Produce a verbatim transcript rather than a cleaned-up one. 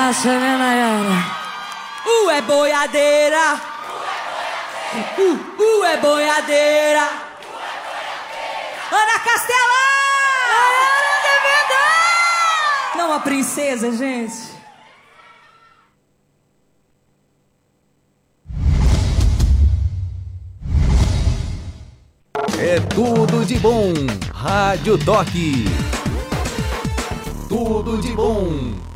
massa, né, Nayara? Uh, é boiadeira. Uh, uh, é boiadeira. Ana Castela! Não, a princesa, gente. É tudo de bom. Rádio Toque. Tudo de bom.